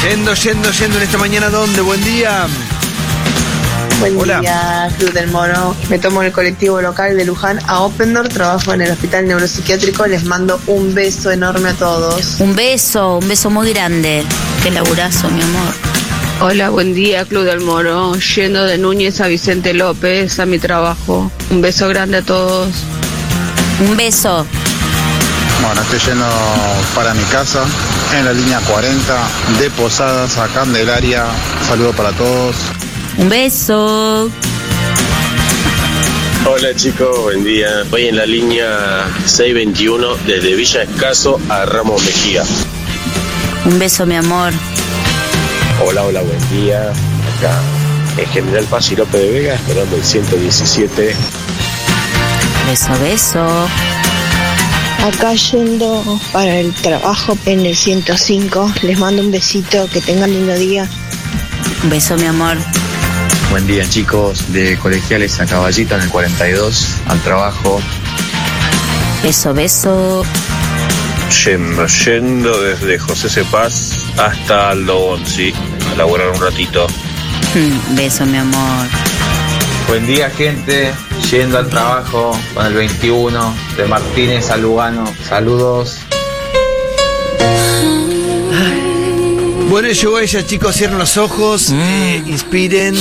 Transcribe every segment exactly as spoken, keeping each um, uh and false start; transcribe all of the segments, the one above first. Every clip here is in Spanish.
Yendo, yendo, yendo en esta mañana, ¿dónde? Buen día. Buen Hola. día, Club del Mono. Me tomo el colectivo local de Luján a Oppendorf, trabajo en el hospital neuropsiquiátrico. Les mando un beso enorme a todos. Un beso, un beso muy grande. Qué laburazo, mi amor. Hola, buen día, Club del Moro. Yendo de Núñez a Vicente López a mi trabajo. Un beso grande a todos. Un beso. Bueno, estoy yendo para mi casa en la línea cuarenta de Posadas a Candelaria. Saludo para todos. Un beso. Hola chicos, buen día. Voy en la línea seiscientos veintiuno desde Villa Escaso a Ramos Mejía. Un beso, mi amor. Hola, hola, buen día. Acá en General Paz y López de Vega, esperando el ciento diecisiete. Beso, beso. Acá yendo para el trabajo en el ciento cinco. Les mando un besito, que tengan lindo día. Un beso, mi amor. Buen día chicos, de Colegiales a Caballito en el cuarenta y dos, al trabajo. Beso, beso. Yendo, yendo desde José Cepaz hasta Aldo Bonzi, a laburar un ratito. Mm, beso, mi amor. Buen día gente, yendo al trabajo con el veintiuno de Martínez a Lugano. Saludos. Bueno, llegó ella, chicos, cierren los ojos, mm. eh, inspiren.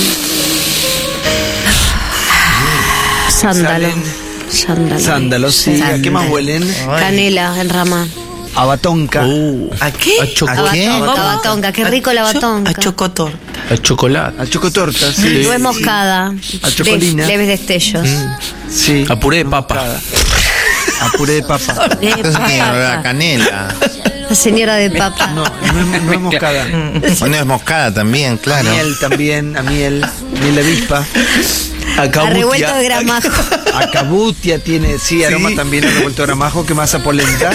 Sándalo. Sándalo. Sándalos, sí. Sándalo. ¿A qué más huelen? Canela en rama. A batonca. Uh, ¿A qué? ¿A, cho- ¿A qué? A batonca, qué rico la batonca. A chocotorta. A chocolate. A chocotorta, sí. Nuez sí. moscada. A chocolina. Le- leves destellos. Mm. Sí. A puré de papa. A puré de papa. De papa. La canela. La señora de papa. No, no es, no es moscada. Bueno, es moscada también, claro. A miel también, a miel. Miel de avispa. A A revuelto de gramajo. A cabutia tiene, sí, aroma también a revuelto de gramajo. ¿Qué más? A polenta.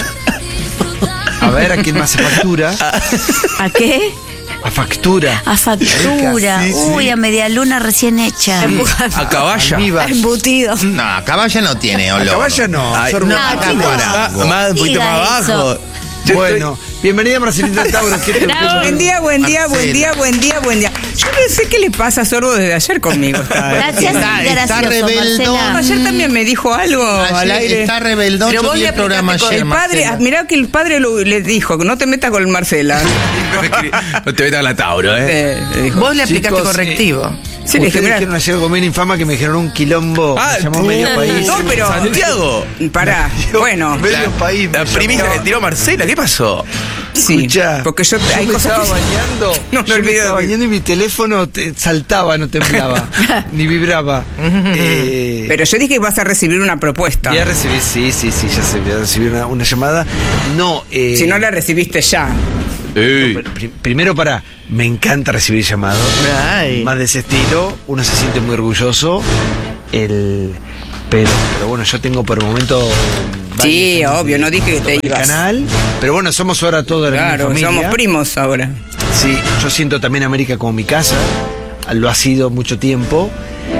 A ver, ¿a quién más se factura? ¿A qué? A factura. A factura. Sí, sí. Uy, a media luna recién hecha. A caballa. Almíbar. Embutido. No, caballa no tiene olor. A caballa no. Ay, Sorbo. no, acá chicos. guarango. Más, un poquito Diga más eso. abajo. Bueno, bienvenida Marcelita Tauro. ¿Qué te- Bravo, buen día, buen día, buen día, buen día, buen día. Yo no sé qué le pasa a Sorbo desde ayer conmigo. Está, Gracias, Está- está gracioso, rebeldón. Marcela. Ayer también me dijo algo al Ayer aire. está rebeldón. Pero Yo vos vi le el programa aplicaste con ayer, el padre, Marcela. ah, mirá que el padre lo- le dijo que no te metas con Marcela. No te metas a la Tauro, ¿eh? Eh, le dijo. Vos le aplicaste Chicos, correctivo. Sí, le Ustedes dije, mirá. dijeron ayer algo bien infama que me dijeron un quilombo. Ah, me llamó tú. medio país. No, pero- Santiago. Pará, bueno. Medio país. me La llamó. primicia que tiró Marcela, ¿qué pasó? Sí, Escuchá, porque yo, yo hay me cosas estaba que- bañando. No me yo me olvido estaba de- bañando y mi teléfono te- saltaba, no temblaba, ni vibraba. Eh, Pero yo dije que vas a recibir una propuesta. voy a recibir, sí, sí, sí, ya sé, voy a recibir una, una llamada. No, eh, Si no la recibiste ya. Ey. pri- primero para, me encanta recibir llamados. Ay. Más de ese estilo, uno se siente muy orgulloso. El, pero, pero bueno, yo tengo por el momento. Sí, varios años obvio, de- no dije que te el ibas. canal, pero bueno, somos ahora toda la Claro, misma familia. somos primos ahora. Sí, yo siento también América como mi casa, lo ha sido mucho tiempo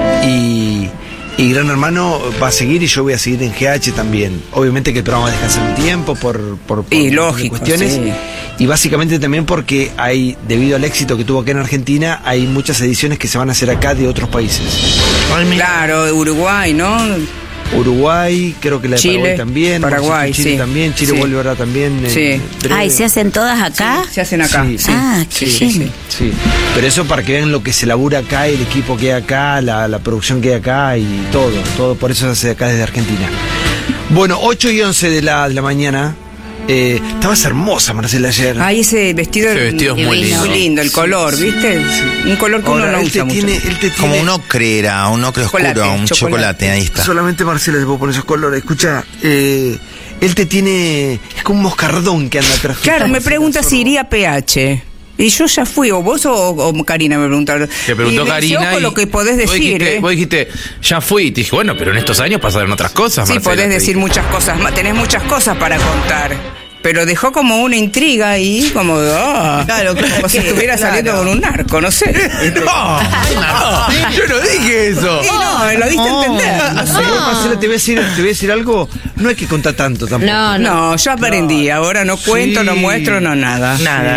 y, y Gran Hermano va a seguir y yo voy a seguir en G H también. Obviamente que el programa descansa un tiempo por, por, por Y un montón de lógico, cuestiones sí. y básicamente también porque hay, debido al éxito que tuvo acá en Argentina, hay muchas ediciones que se van a hacer acá de otros países. Claro, Uruguay, ¿no? Uruguay, creo que la de Chile, Paraguay también, Paraguay, Chile sí. también, Chile Sí. vuelve ahora también. en Sí. breve. Ay, ¿se hacen todas acá? Se hacen acá. Sí. Sí. Ah, qué Sí, bien. sí, sí. Pero eso para que vean lo que se labura acá, el equipo que hay acá, la, la producción que hay acá y todo. Todo por eso se hace acá desde Argentina. Bueno, ocho y once de la, de la mañana. Eh, estabas hermosa, Marcela, ayer. Ay, ese vestido, Ese vestido es muy lindo. Muy lindo, el color, ¿viste? Un color que Ahora, uno no él usa te mucho. tiene, él te Como tiene- un ocre era, un ocre oscuro, Chocolate, un chocolate, chocolate. ahí está. Solamente Marcela le puedo poner esos colores. Escucha, eh, él te tiene. Es como un moscardón que anda atrás. Claro, me pregunta si iría a P H. Y yo ya fui, o vos o, o Karina me preguntaron. Te preguntó y me Karina. decía, ojo y lo que podés vos decir, dijiste, ¿eh? Vos dijiste, ya fui. Y te dije, bueno, pero en estos años pasaron otras cosas, Sí, Marcela, podés te decir dije. muchas cosas, más, tenés muchas cosas para contar. Pero dejó como una intriga ahí, como, ah, Claro, como si estuviera saliendo con un narco, no sé. No, no, yo no dije eso. Sí, no, me lo diste a entender. No sé, Marcela, te voy a decir, te voy a decir algo. No hay que contar tanto tampoco. No, no. No, yo aprendí, ahora no cuento, Sí. no muestro, no nada. Nada. Sí.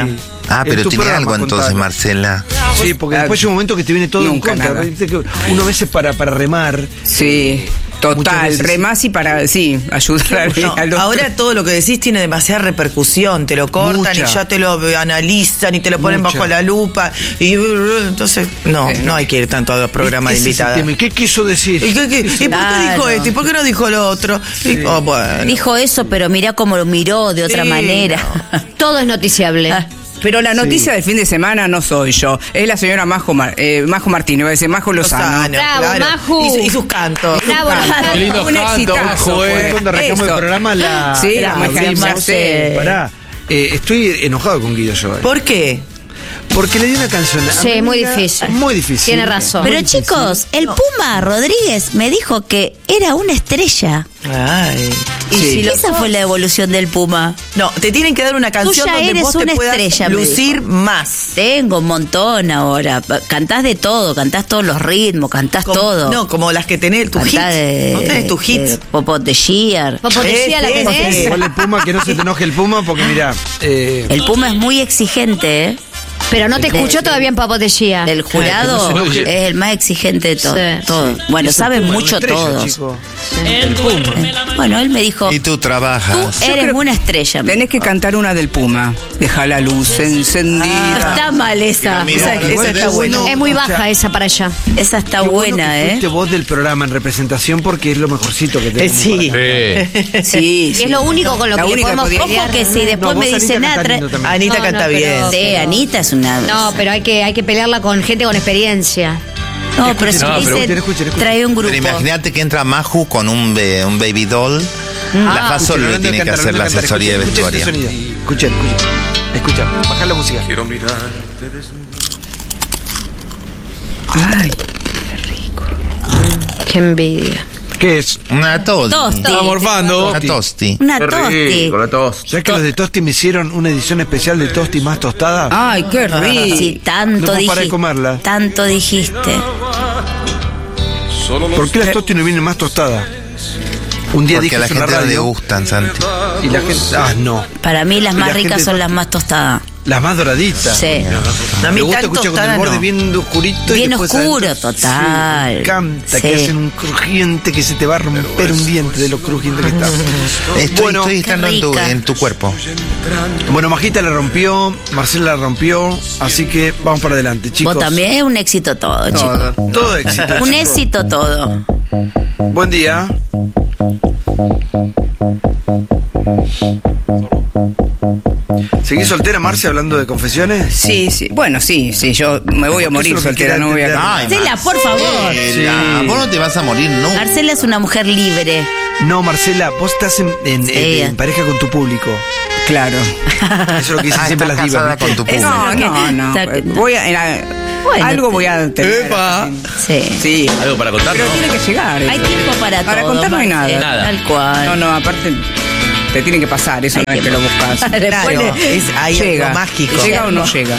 Ah, En pero tu tiene programa, algo entonces, contalo. Marcela. Sí, porque después hay un momento que te viene todo Nunca en contra. nada. Viste que uno a veces para, para remar. Sí, Muchas total, veces- remás y para, sí, ayudar al, No, al otro. ahora todo lo que decís tiene demasiada repercusión, te lo cortan Mucha. y ya te lo analizan y te lo ponen Mucha. bajo la lupa y uh, entonces no, Sí, no no. hay que ir tanto a los programas de Ese es el invitadas. tema. ¿Y qué quiso decir? ¿Y, qué- qué- ¿y por qué Claro. dijo esto? ¿Y por qué no dijo lo otro? Y- oh, bueno. Dijo eso, pero mirá cómo lo miró de otra Sí, manera. Todo es noticiable. Ah, Pero la noticia del fin de semana no soy yo, es la señora Majo, Mar- eh, Majo Martínez, va a decir Majo Lozano. Lozano, Bravo, claro. Maju. Y, su- y sus cantos. Bravo, Qué lindo Un canto, exitazo Majo, fue. eh. Cuando arrancamos Eso. el programa la... Sí, la la abrimos. ya sé. Pará, eh, estoy enojado con Guido yo. eh. ¿Por qué? Porque le di una canción. a Sí, mi muy amiga, difícil. Muy difícil. Tiene razón. Pero chicos, el Puma Rodríguez me dijo que era una estrella. Ay. Y si esa fue la evolución del Puma. No, te tienen que dar una canción Tú ya donde eres vos te una puedas estrella, me lucir dijo. más. Tengo un montón ahora. Cantás de todo, cantás todos los ritmos, cantás Como- todo. No, como las que tenés, tu hit. Cantás de, ¿No tenés tu hit? de Popot de Shear. Popotecía la Ese, tenés. ese. Igual el Puma, que no se te enoje el Puma, porque mira, eh, El Puma es muy exigente, ¿eh? Pero no te De- escuchó todavía en Papotellía. Del jurado que no se enoje. es el más exigente de todo. Sí. todo. Bueno, es el saben Puma, mucho una estrella, todos. chico. El Puma. Bueno, él me dijo, Y tú tú trabajas. eres creo- una estrella. me Tenés que dijo. cantar una del Puma. Deja la luz No encendida. está mal esa. Mira, Esa, igual esa está es buena. bueno. Es muy O sea, baja esa para allá. Esa está Qué bueno buena, que ¿eh? fuiste voz del programa en representación porque es lo mejorcito que Eh, tenemos. sí. Sí, Y sí. es lo único con lo La que le única que podemos podía- pelear. Ojo que si No, después vos, me Anita, dicen cantás nada. lindo también. Anita No, canta no, bien. pero- Sí, Anita es una. No, pero hay que, hay que pelearla con gente con experiencia. No, pero si No, me pero dicen, escuchen, escuchen, escuchen. trae un grupo. Pero imagínate que entra Maju con un, be- un baby doll. la FASO Escuchen, le hablando de tiene que cantar, hacer la hablando de cantar, asesoría de escuchen, escuchen vestuario. este sonido. Escuchen, escuchen. Escucha, bajar la música. Quiero mirarte Ay, Qué envidia. ¿Qué es? Una tosti. Tosti. Estaba morfando. Una tosti. Una tosti. la tos. ¿Sabes que los de Tosti me hicieron una edición especial de Tosti más tostada? ay, qué rico. Sí, No tanto puedo parar de dijiste. comerla. Tanto dijiste. ¿Por qué las Tosti no vienen más tostadas? Un día Porque dije a la eso en gente no le radio gustan, Santi. y la gente... Ah, no. Para mí las Y más la ricas gente son to- las más tostadas. Las más doraditas. Sí. A mí Me gusta tan escuchar con tostada el borde no. bien oscurito. y Bien después oscuro, adentro- total. Sí, me encanta Sí. que hacen un crujiente que se te va a romper un diente de lo crujiente que está. Estoy, bueno, estoy estando en tu, rica. en tu cuerpo. bueno, Majita la rompió, Marcela la rompió, así que vamos para adelante, chicos. Vos también es un éxito todo, chicos. Todo éxito. Un chicos. éxito todo. Buen día. ¿Seguís soltera, Marcia, hablando de confesiones? Sí, sí. Bueno, sí, sí, yo me voy a morir Eso es lo que soltera, quería no voy a entender. casar. Ay, Marcela, por favor. Marcela, vos no te vas a morir nunca. Marcela es una mujer libre. No, Marcela, vos estás en, en- Sí. en- en pareja con tu público. Claro. Eso es lo que dicen Ah, siempre estás las divas. casada ¿viste? con tu Eso público. es lo No, que- no, no. está- Voy a, en- Bueno, algo voy a tener. Sí. Sí. Algo para contar, Pero ¿no? tiene que llegar. Hay tiempo para, Para todo. contar no hay Marce, nada. Nada. Tal cual. No, no, aparte te tiene que pasar, eso no es que lo buscas. Claro, es ahí Llega. algo mágico. ¿Llega o no llega?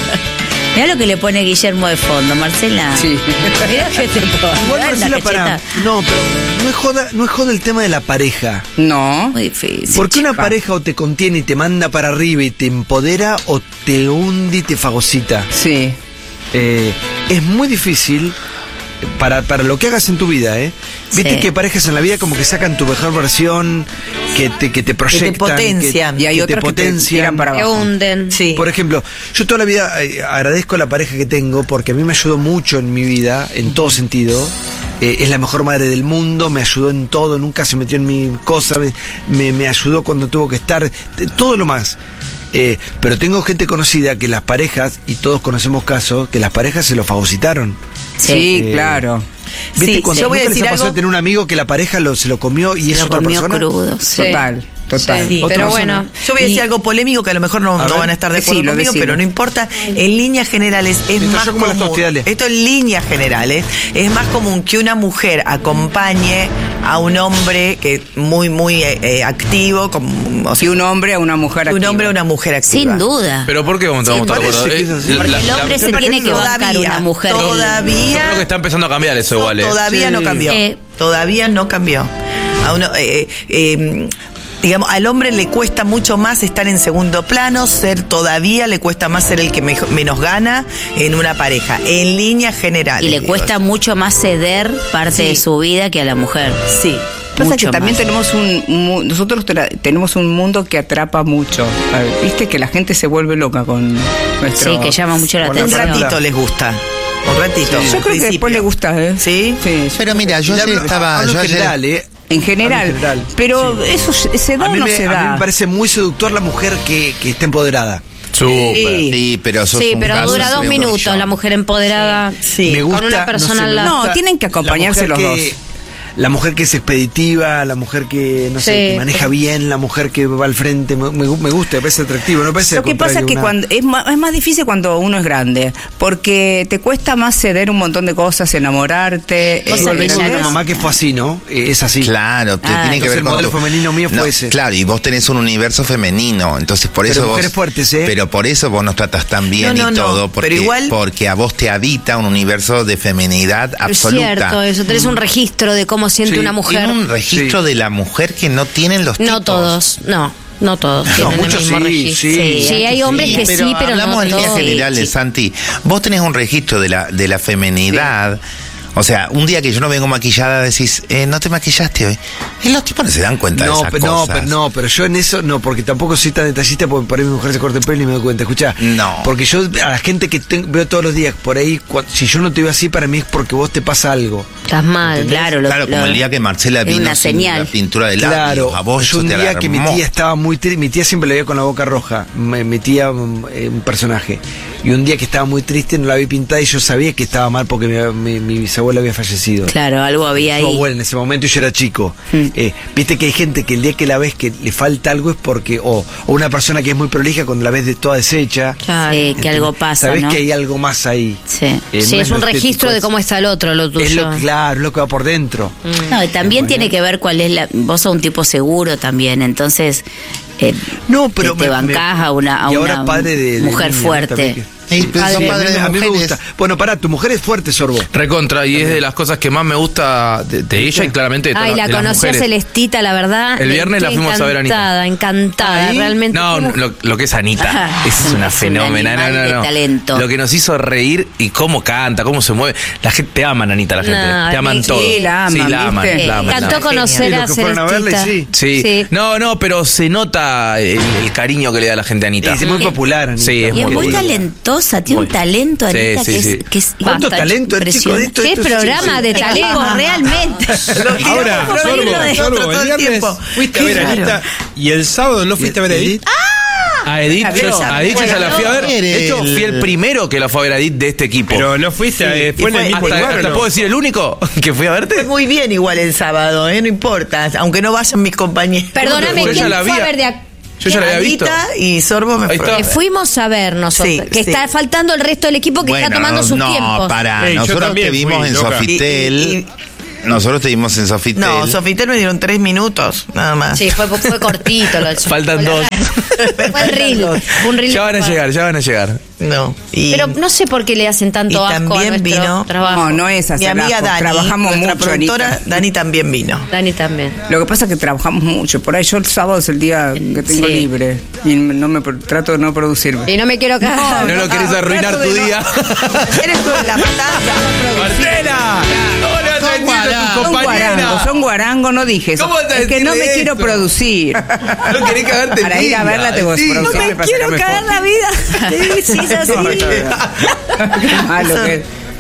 Mirá lo que le pone Guillermo de fondo, Marcela. Sí. Mirá que te pone. Igual, Mirá la Marcela, para. cacheta. No, pero no es joda, no es joda el tema de la pareja. No. Muy difícil. Porque una chica. pareja o te contiene y te manda para arriba y te empodera o te hunde y te fagocita. Sí. Eh, es muy difícil para, para lo que hagas en tu vida, ¿eh? Viste Sí. que hay parejas en la vida como que sacan tu mejor versión, que te, que te proyectan, potencian. que- Y hay que otras te que te potencian. tiran para Te abajo. hunden. Sí. Por ejemplo, yo toda la vida eh, agradezco a la pareja que tengo porque a mí me ayudó mucho en mi vida, en todo sentido. Eh, es la mejor madre del mundo, me ayudó en todo, nunca se metió en mi cosa, me, me, me ayudó cuando tuvo que estar, t- todo lo más. Eh, pero tengo gente conocida que las parejas, y todos conocemos casos, que las parejas se lo fagocitaron. Sí, Eh, claro. ¿Viste? Sí, Cuando yo voy a nunca les decir ha pasado algo- tener un amigo que la pareja lo, se lo comió y Se es lo otra comió persona? crudo. Sí. Total, total. Sí. Otra Pero persona. bueno. Yo voy a decir Y- algo polémico que a lo mejor no, A no ver. van a estar de acuerdo Decilo, conmigo, decilo. pero no importa. En líneas generales es Mientras más yo como las común. tosti, dale. Esto en líneas generales es más común que una mujer acompañe a un hombre que muy muy eh, eh, activo, como, o Si sea, un hombre a una mujer un activa. hombre a una mujer activa. Sin duda. ¿Pero por qué vamos, vamos a estar de acuerdo? parece que Eh, es así. la- Porque el la- hombre se Pero tiene que bancar todavía, una mujer. del- Yo creo que Todavía, está empezando a cambiar eso igual, ¿eh? todavía Sí. no cambió. Eh. Todavía no cambió. A uno, eh, eh, digamos, al hombre le cuesta mucho más estar en segundo plano, ser todavía le cuesta más ser el que me- menos gana en una pareja, en líneas generales. Y le digo cuesta yo. mucho más ceder parte Sí. de su vida que a la mujer. Sí. Pasa Mucho que también más. tenemos un mu- nosotros tra- tenemos un mundo que atrapa mucho. A ver, Viste que la gente se vuelve loca con nuestro. Sí, que llama mucho la Con la Un atención. ratito les gusta. Un ratito. Yo al creo que principio. después le gusta, ¿eh? ¿Sí? Sí. Pero mira, yo Y ayer hablo- estaba. hablo Yo en ayer, general, ¿eh? En general. En general, Pero eso se se da A o mí, no me, se a mí da. me parece muy seductor la mujer que, que está empoderada. Súper. Sí. sí, pero sos Sí, un pero caso dura dos de un minutos millón. la mujer empoderada. Sí. Me gusta, Con una persona no sé, al me lado. gusta No, tienen que acompañarse la mujer los que- dos. La mujer que es expeditiva, la mujer que, no sé, Sí. que maneja bien, la mujer que va al frente, me, me- me gusta, me parece atractivo, no parece Lo al que pasa es contrario que una- cuando es más, es más difícil cuando uno es grande, porque te cuesta más ceder un montón de cosas, enamorarte. Vos eh, sabés que ¿entendés? una mamá que fue así, ¿no? Eh, Es así. Claro, te Ah, tiene que entonces ver el con modelo tu- femenino mío fue No, ese. Claro, y vos tenés un universo femenino, entonces por Pero eso vos. mujeres fuertes, ¿eh? Pero por eso vos nos tratas tan bien No, no, y no, todo, pero porque, igual- porque a vos te habita un universo de feminidad Es absoluta. cierto, eso. Tenés un registro de cómo siente Sí, una mujer. Tiene un registro Sí. de la mujer que no tienen los No tipos. todos, no, no todos No, tienen el muchos mismo sí, registro. sí. Sí, hay hombres que pero sí, pero hablamos no en líneas todos. generales, Sí. Santi. Vos tenés un registro de la, de la femenidad. O sea, un día que yo no vengo maquillada decís, eh, no te maquillaste hoy. Y los tipos no se dan cuenta de No, esas pero, no, cosas. pero no, pero yo en eso no, porque tampoco soy tan detallista porque por ahí mi mujer se corta el pelo y me doy cuenta. Escuchá, No. porque yo a la gente que ten- veo todos los días por ahí, cua- si yo no te veo así, para mí es porque vos te pasa algo. Estás mal. Claro, lo- Claro, como lo- el día que Marcela es vino una sin señal. la pintura de labios. Claro, A vos yo eso un te día que mi alarmó. tía estaba muy triste, mi tía siempre la veía con la boca roja, me- mi tía mm, eh, un personaje, y un día que estaba muy triste no la vi pintada y yo sabía que estaba mal porque mi, mi, mi bisabuela había fallecido. Claro, algo había Su ahí. abuela en ese momento y yo era chico. Mm. Eh, Viste que hay gente que el día que la ves que le falta algo es porque, o, o una persona que es muy prolija cuando la ves de toda deshecha. Claro. Sí, que algo pasa, Sabés ¿no? que hay algo más ahí. Sí. Eh, Sí, no es lo un registro estético, de es- cómo está el otro, lo tuyo. Es lo, claro, es lo que va por dentro. No, y también tiene que ver cuál es la. Vos sos un tipo seguro también, entonces. eh, No, pero te, te me- me- bancás a una, a y ahora una padre de- de mujer niña, ¿no? fuerte. También que- Ey, pero son Sí, a mí padres me- de a mí me mujeres. gusta. Bueno, pará, tu mujer es fuerte, Sorbo. Recontra, y es de las cosas que más me gusta de, de ella y claramente de, Ay, todas- la de las conocí a mujeres. Celestita, la verdad. El viernes la Estoy fuimos a ver a Anita. Encantada, encantada, Ahí. realmente. No, ¿Cómo- lo, lo que es Anita. Ajá. Es una Es un fenómena. No, animal no, de no. talento. Lo que nos hizo reír y cómo canta, cómo se mueve. La gente te aman, Anita, la gente. No, te aman sí, todos. la aman, Sí, la aman, ¿viste? la aman, la Encantó aman. conocer Sí, a los que fueron a verla, Celestita. sí. Sí. Sí. No, no, pero se nota el, el cariño que le da la gente a Anita. Es muy popular, Anita. Sí, es Y es muy muy popular. talentosa, tiene un Muy. talento, Sí, Anita, sí, que, sí. es, que es ¿Cuánto basta, talento el chico de impresionante. esto? Qué esto es- programa de talento, realmente. Ahora, Por Sorbo, reírlo de- Sorbo, todo el el viernes tiempo. Fuiste a ver a Anita y el sábado no fuiste a ver a Edith. A Edith, Pero, yo, a Edith yo ya la fui a ver. Bueno, De hecho, fui el primero que la fue a ver a Edith de este equipo. Pero no fuiste, eh, fue en el y mismo fue- lugar. hasta, ¿o hasta no? puedo decir el único que fui a verte. Muy bien igual el sábado, ¿eh? No importa, aunque no vayan mis compañeros. Perdóname, Yo ya ¿quién la fue vi. a ver de acá? Yo ya la había visto. Anita y Sorbo me Ahí fueron. está. Que fuimos a ver nosotros, Sí, que sí. está faltando el resto del equipo que está Bueno, tomando sus no, tiempos. para. Ey, yo Nosotros también te vimos fui, en loca. Sofitel. Y- y- Nosotros te vimos en Sofitel. No, Sofitel me dieron tres minutos, nada más. Sí, fue, fue cortito lo del Faltan dos. Fue el reel. Fue un reel. Ya van a llegar, ya van a llegar. No. Y, Pero no sé por qué le hacen tanto y asco a también nuestro vino- trabajo. No, no es mi hacer amiga asco, Dani, trabajamos nuestra mucho, productora, Anita. Dani también vino. Dani también. Lo que pasa es que trabajamos mucho. Por ahí yo el sábado es el día que tengo Sí. libre. Y no me pro- trato de no producirme. Y no me quiero cagar. No lo querés arruinar tu día. Eres tú la matanza. ¡Marcela! ¿Cómo le vas a decir a tu Son guarangos, compañera? son guarangos, no dije eso. ¿Cómo vas a Es que no me decirle quiero eso? producir. No querés cagarte en Para ir a vida, verla tengo que sí. producirme No me para quiero sacarme cagar fotos. la vida. Sí, es así. Qué malo que es.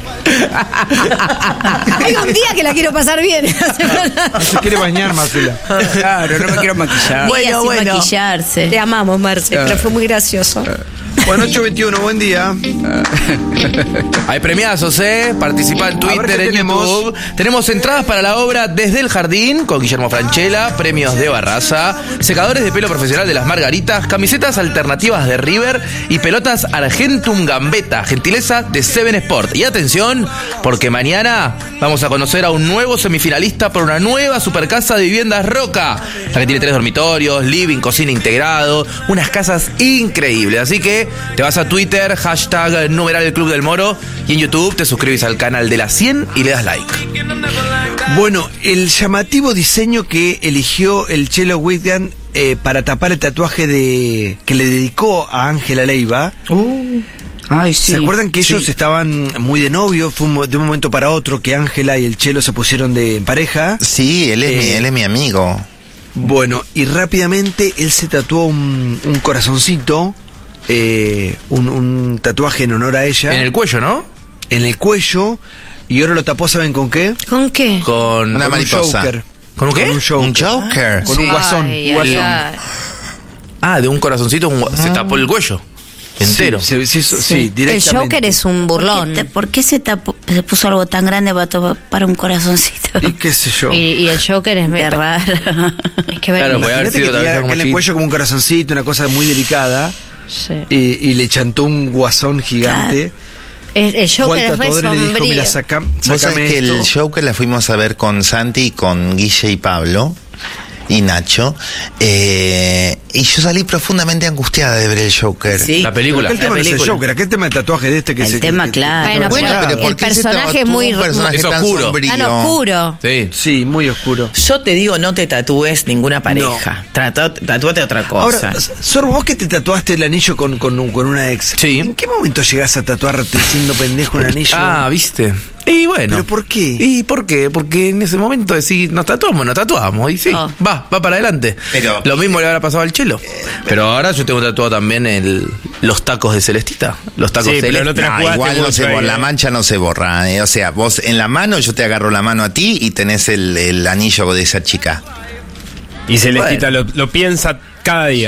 Hay un día que la quiero pasar bien. No se quiere bañar, Marcela. Claro, no me quiero maquillar. Bueno, Días sin bueno. maquillarse. Te amamos, Marce, pero fue muy gracioso. Bueno, ocho veintiuno, buen día. Hay premiazos, ¿eh? Participa en A ver Twitter, qué en tenemos. YouTube. Tenemos entradas para la obra Desde el Jardín con Guillermo Francella, premios de Barraza, secadores de pelo profesional de las Margaritas, camisetas alternativas de River y pelotas Argentum Gambetta, gentileza de Seven Sport. Y atención, porque mañana vamos a conocer a un nuevo semifinalista por una nueva supercasa de viviendas Roca, la que tiene tres dormitorios, living, cocina integrado, unas casas increíbles. Así que te vas a Twitter, hashtag numeral el Club del Moro, y en YouTube te suscribes al canal de la cien y le das like. Bueno, el llamativo diseño que eligió el Chelo Whitgan eh, para tapar el tatuaje de que le dedicó a Ángela Leiva. Uh, ay, sí. ¿Se acuerdan que ellos Sí. estaban muy de novio? Fue un mo- de un momento para otro que Ángela y el Chelo se pusieron de en pareja. Sí, él es, mi, Eh, él es mi amigo. Bueno, y rápidamente él se tatuó un, un corazoncito, eh, un, un tatuaje en honor a ella. En el cuello, ¿no? En el cuello. Y ahora lo tapó, ¿saben con qué? ¿Con qué? Con Una Con un mariposa. Joker. ¿Con un qué? Con un Joker. Un Joker. Con un guasón. Ay, un ay, guasón. ay. Ah, de un corazoncito un gua- se tapó el cuello. Entero. Sí, sí, sí, sí, El directamente. Joker es un burlón. ¿Por qué, por qué se, tapó- se puso algo tan grande para, to- para un corazoncito? Y qué sé yo. Y, y el Joker es Qué raro. Es que ver. Claro, puede haber Imagínate sido que tal vez tenía algo acá en el chiquito. cuello como un corazoncito, una cosa muy delicada. Sí. Y, y le chantó un guasón gigante. El, el Fue Joker al es re tatuador y le dijo, sombrío. mira, saca, Vos sabés sácame que esto. el Joker la fuimos a ver con Santi y con Guille y Pablo y Nacho. Eh, y yo salí profundamente angustiada de ver el Joker. Sí. La película. Aquel tema no es el Joker, aquel tema del tatuaje de este que El se... tema, que- claro. Bueno, Bueno, pero pero ¿por el qué se personaje es tatuó muy un personaje Es tan oscuro. sombrío? tan oscuro. Sí. Sí, muy oscuro. Yo te digo, no te tatúes ninguna pareja. Trata- tatúate otra cosa. Ahora, Sor, vos que te tatuaste el anillo con, con, un- con una ex. Sí. ¿En qué momento llegás a tatuarte siendo pendejo un anillo? Ah, ¿viste? Y bueno. ¿Pero por qué? ¿Y por qué? Porque en ese momento decís, nos tatuamos, nos tatuamos. Y sí, Oh. va, va para adelante. Pero- Lo mismo le habrá pasado al Chelo. Pero ahora yo tengo tatuado también el, los tacos de Celestita. Los tacos Sí, pero celestes. no te la No, jugaste igual no mucho se ahí, borra, la eh. mancha no se borra. eh. O sea, vos en la mano, yo te agarro la mano a ti y tenés el, el anillo de esa chica. Y Celestita lo, lo piensa cada día.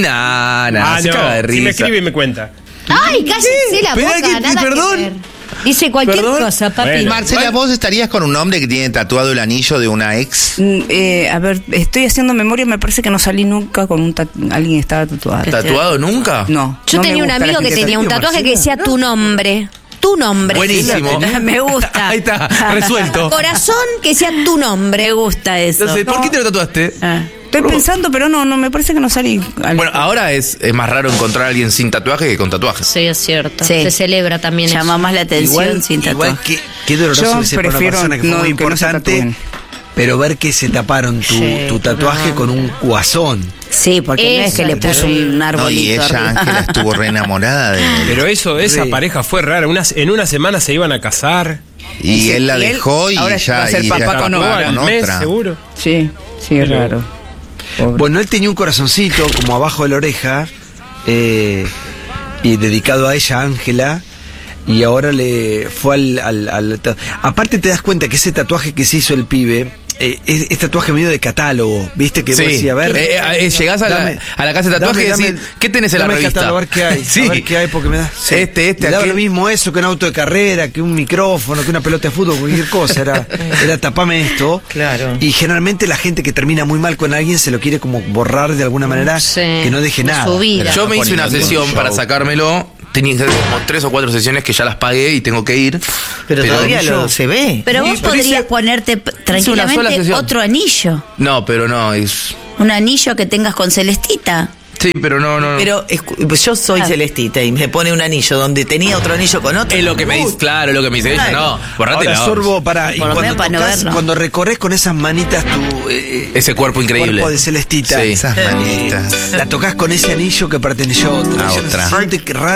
Nah, nah, ah, se caga de no. risa. Si me escribe y me cuenta. Ay, cállense la Espera boca, que- nada que perdón. ver. Dice cualquier Perdón. cosa, papi. Bueno. Marcela, ¿vos estarías con un hombre que tiene tatuado el anillo de una ex? Mm, eh, a ver, estoy haciendo memoria, me parece que no salí nunca con un tat- alguien que estaba tatuado. ¿Tatuado nunca? No. Yo no me tenía un gusta la amigo que gente tenía un tatuada. tatuaje que decía tu nombre. Tu nombre. Buenísimo. Me gusta. Ahí está, resuelto. Corazón que decía tu nombre. Me gusta eso. Entonces, ¿por qué te lo tatuaste? Ah. Estoy pensando, pero no, no, me parece que no salí. al- Bueno, ahora es, es más raro encontrar a alguien sin tatuaje que con tatuaje. Sí, es cierto. Sí. Se celebra también Llama eso. más la atención Igual, sin igual tatuaje. que, qué doloroso Yo que sea para una prefiero persona que fue no- muy que no se importante, tatúen. pero ver que se taparon tu, Sí, tu tatuaje con un guasón. Sí, porque no es que le puso un No, arbolito. y ella, arriba. Ángela, estuvo re enamorada de él. Pero eso, esa Sí. pareja fue rara. Unas, en una semana se iban a casar. Y él la y él dejó y ahora ya, va a ser y papá ya con está otra. al con mes, otra. seguro. Sí, sí, es Pero- raro. Pobre. Bueno, él tenía un corazoncito como abajo de la oreja, eh, y dedicado a ella, Ángela, y ahora le fue al, al, al- Aparte te das cuenta que ese tatuaje que se hizo el pibe, eh, es, es tatuaje medio de catálogo, ¿viste? Que Sí. vos decís, a ver... Eh, eh, eh, llegás a la- dame- a la casa de tatuaje y dame- decís, dame- ¿qué tenés en la dame el revista? catálogo, a ver qué hay, Sí. a ver qué hay, porque me da... sí. Este, este, Me daba aquel. lo mismo eso que un auto de carrera, que un micrófono, que una pelota de fútbol, cualquier cosa, era, era tapame esto. Claro. Y generalmente la gente que termina muy mal con alguien se lo quiere como borrar de alguna manera, Sí, que no deje de nada. su vida. Yo me hice una poniendo un sesión show. para sacármelo. Tenía que hacer como tres o cuatro sesiones que ya las pagué y tengo que ir. Pero, todavía yo- lo se ve. Pero Sí, vos pero podrías hice- ponerte p- sola tranquilamente sesión. otro anillo. No, pero no, es. Un anillo que tengas con Celestita. Sí, pero no, no. no. Pero escu- yo soy Ah. Celestita y me pone un anillo donde tenía otro anillo con otro. es lo que me dice, claro, es lo que me dice ella. No, borrate Ahora, la Sorbo, para, y Por lo cuando, menos para no tocas, verlo. cuando recorres con esas manitas tu eh, Ese cuerpo increíble. cuerpo de Celestita, Sí. Esas manitas. la tocas con ese anillo que perteneció a otra. A otra. Se siente que raro.